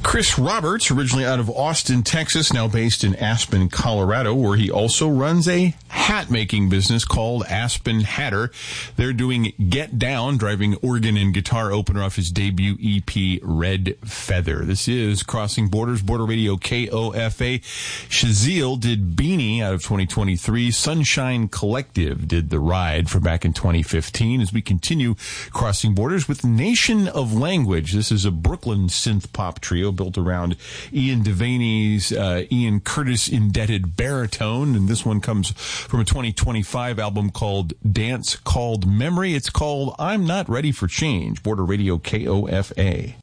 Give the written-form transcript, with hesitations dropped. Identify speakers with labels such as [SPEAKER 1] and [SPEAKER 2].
[SPEAKER 1] Chris Roberts, originally out of Austin, Texas, now based in Aspen, Colorado, where he also runs a hat-making business called Aspen Hatter. They're doing Get Down, driving organ and guitar opener off his debut EP, Red Feather. This is Crossing Borders, Border Radio KOFA. Shaziel did Beanie out of 2023. Sunshine Collective did The Ride from back in 2015. As we continue Crossing Borders with Nation of Language. This is a Brooklyn synth pop trio built around Ian Devaney's Ian Curtis indebted baritone, and this one comes from a 2025 album called Dance Called Memory. It's called I'm Not Ready for Change. Border Radio KOFA.